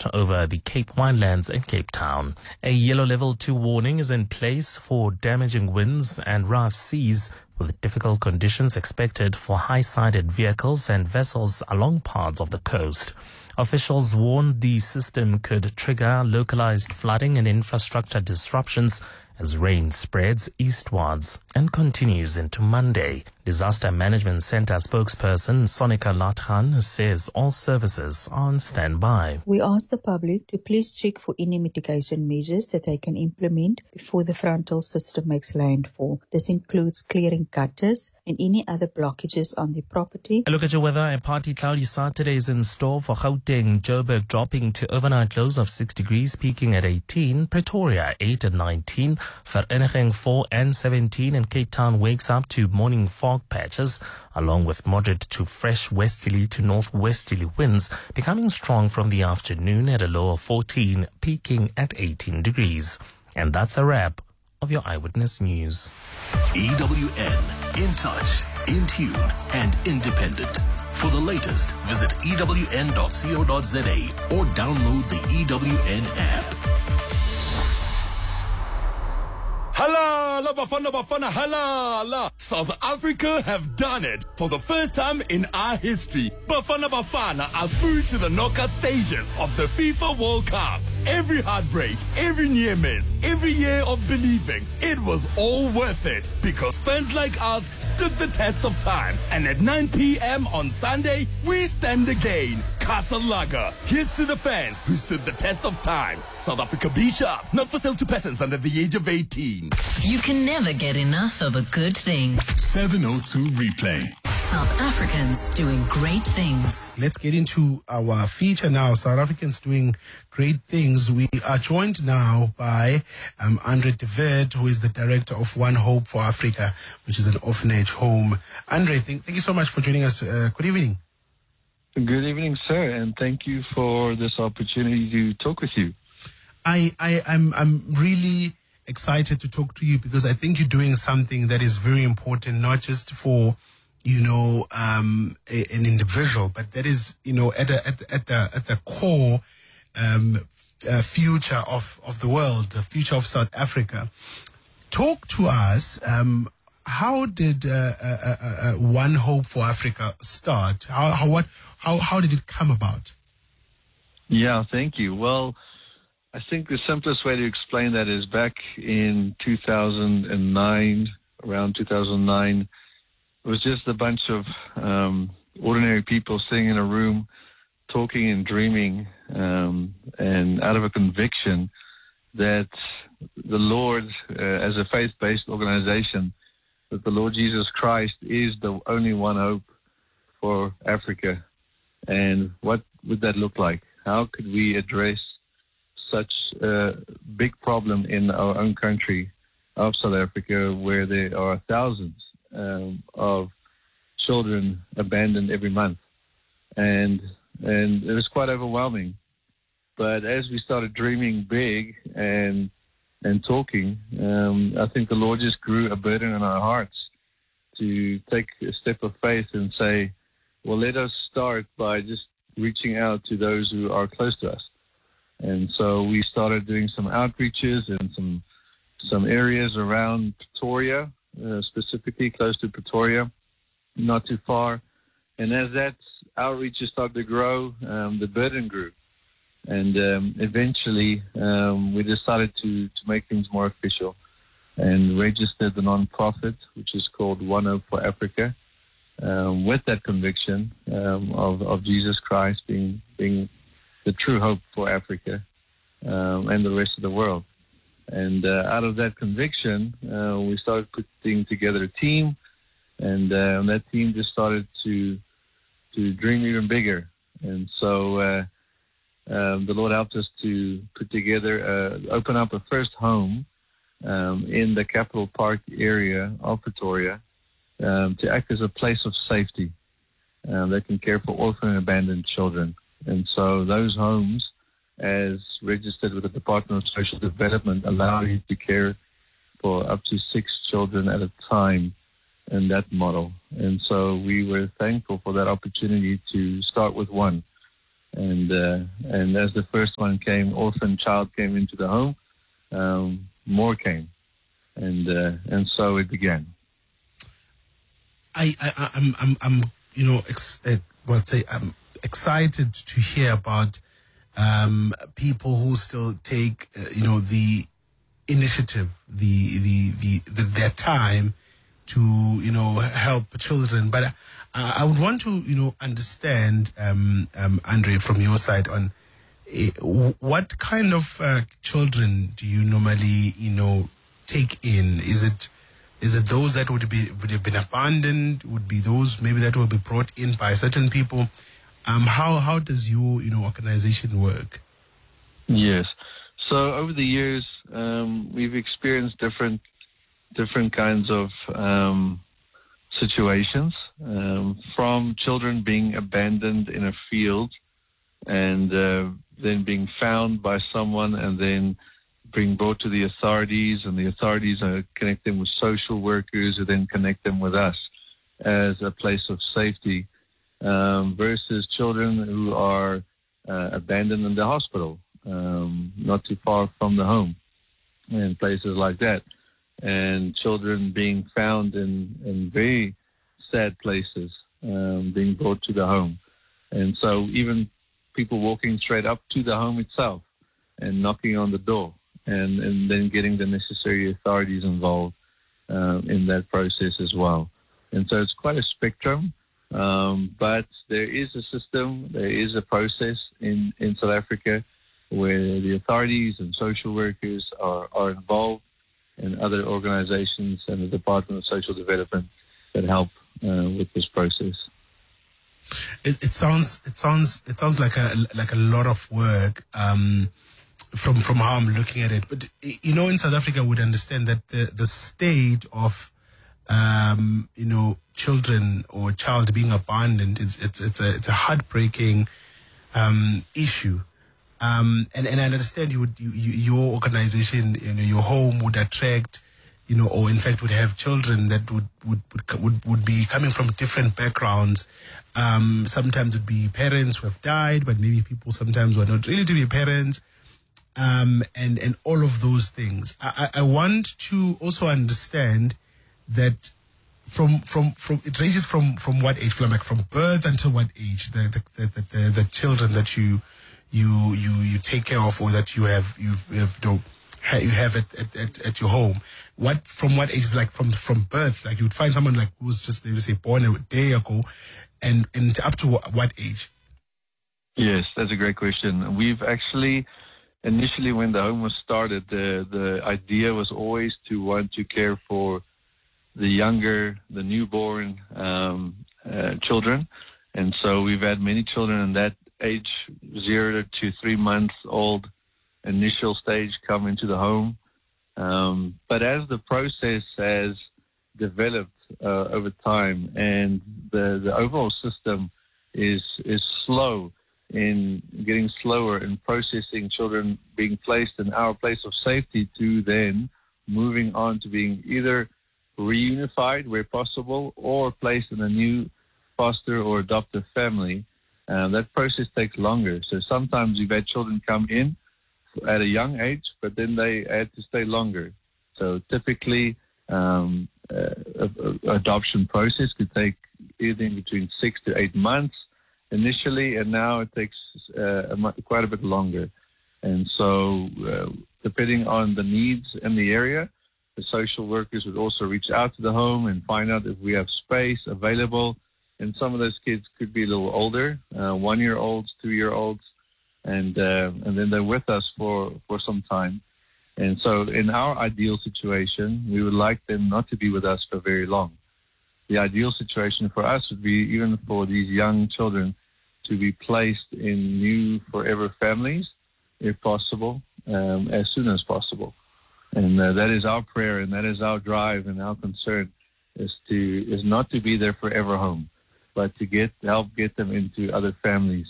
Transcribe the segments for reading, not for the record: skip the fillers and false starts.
over the Cape Winelands and Cape Town. A yellow level 2 warning is in place for damaging winds and rough seas, with difficult conditions expected for high-sided vehicles and vessels along parts of the coast. Officials warned the system could trigger localized flooding and infrastructure disruptions as rain spreads eastwards and continues into Monday. Disaster Management Center spokesperson Sonika Latran says all services are on standby. We ask the public to please check for any mitigation measures that they can implement before the frontal system makes landfall. This includes clearing gutters and any other blockages on the property. A look at your weather. A partly cloudy Saturday is in store for Gauteng. Joburg dropping to overnight lows of 6 degrees, peaking at 18. Pretoria 8 and 19. Vereeniging 4 and 17. And Cape Town wakes up to morning fog patches, along with moderate to fresh westerly to northwesterly winds, becoming strong from the afternoon at a low of 14, peaking at 18 degrees. And that's a wrap of your Eyewitness News. EWN, in touch, in tune, and independent. For the latest, visit ewn.co.za or download the EWN app. Halala, Bafana, halala. South Africa have done it for the first time in our history. Bafana are through to the knockout stages of the FIFA World Cup. Every heartbreak, every near miss, every year of believing, it was all worth it because fans like us stood the test of time. And at 9 p.m. on Sunday, we stand again. Castle Lager. Here's to the fans who stood the test of time. South Africa be sharp, not for sale to persons under the age of 18. You can never get enough of a good thing. 702 replay. South Africans doing great things. Let's get into our feature now. South Africans doing great things. We are joined now by Andre de Wet, who is the director of One Hope for Africa, which is an orphanage home. Andre, thank you so much for joining us. Good evening. Good evening, sir, and thank you for this opportunity to talk with you. I'm really excited to talk to you because I think you're doing something that is very important, not just for an individual, but that is, at the core future of the world, the future of South Africa. Talk to us. How did One Hope for Africa start? How did it come about? Yeah, thank you. Well, I think the simplest way to explain that is back in 2009, around 2009, it was just a bunch of ordinary people sitting in a room, talking and dreaming, and out of a conviction that the Lord, as a faith-based organization, that the Lord Jesus Christ is the only one hope for Africa. And what would that look like? How could we address such a big problem in our own country of South Africa, where there are thousands of children abandoned every month? And it was quite overwhelming. But as we started dreaming big and talking, I think the Lord just grew a burden in our hearts to take a step of faith and say, well, let us start by just reaching out to those who are close to us. And so we started doing some outreaches in some areas around Pretoria, specifically close to Pretoria, not too far. And as that outreach started to grow, the burden grew. And eventually we decided to make things more official and registered the nonprofit, which is called One Hope for Africa, with that conviction of Jesus Christ being the true hope for Africa and the rest of the world. And out of that conviction, we started putting together a team, and that team just started to dream even bigger. And so the Lord helped us to put together, open up a first home in the Capital Park area of Pretoria to act as a place of safety that can care for orphan and abandoned children. And so those homes, as registered with the Department of Social Development, allow you to care for up to 6 children at a time in that model. And so we were thankful for that opportunity to start with one. And as the first one came, orphan child came into the home, more came, and so it began. I'm excited to hear about people who still take the initiative, their time to help children. But I would want to understand, Andre, from your side on what kind of children do you normally take in? Is it those that would have been abandoned? Would be those maybe that will be brought in by certain people? How does your organization work? Yes. So over the years, we've experienced different kinds of situations, from children being abandoned in a field and then being found by someone and then being brought to the authorities, and the authorities connect them with social workers who then connect them with us as a place of safety, versus children who are abandoned in the hospital, not too far from the home, and places like that. And children being found in very sad places, being brought to the home. And so even people walking straight up to the home itself and knocking on the door, and then getting the necessary authorities involved in that process as well. And so it's quite a spectrum, but there is a system, there is a process in South Africa where the authorities and social workers are involved, and other organizations and the Department of Social Development that help with this process. It sounds like a lot of work from how I'm looking at it. But in South Africa, we'd understand that the state of children or child being abandoned it's a heartbreaking issue. And I understand your organization, your home would attract, or in fact would have children that would be coming from different backgrounds. Sometimes it would be parents who have died, but maybe people sometimes were not really to be parents, and all of those things. I want to also understand that from it ranges from what age, from birth until what age the children that you take care of, or that you have at your home. From what age? Like from birth, like you would find someone like who was just maybe say born a day ago, and up to what age? Yes, that's a great question. We've actually initially, when the home was started, the idea was always to want to care for the newborn children, and so we've had many children in that age 0 to 3 months old initial stage come into the home. But as the process has developed over time, and the overall system is slow in getting slower in processing children being placed in our place of safety to then moving on to being either reunified where possible or placed in a new foster or adoptive family, that process takes longer. So sometimes you've had children come in at a young age, but then they had to stay longer. So typically, adoption process could take anything between 6 to 8 months initially, and now it takes quite a bit longer. And so depending on the needs in the area, the social workers would also reach out to the home and find out if we have space available. And some of those kids could be a little older, 1-year-olds, 2-year-olds, and then they're with us for some time. And so in our ideal situation, we would like them not to be with us for very long. The ideal situation for us would be, even for these young children, to be placed in new forever families, if possible, as soon as possible. And that is our prayer, and that is our drive, and our concern is not to be their forever home, but to help get them into other families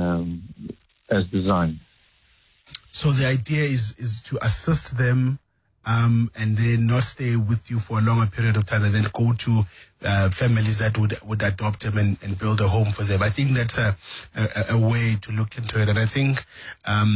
as designed. So the idea is to assist them and then not stay with you for a longer period of time, and then go to families that would adopt them and build a home for them. I think that's a way to look into it. And I think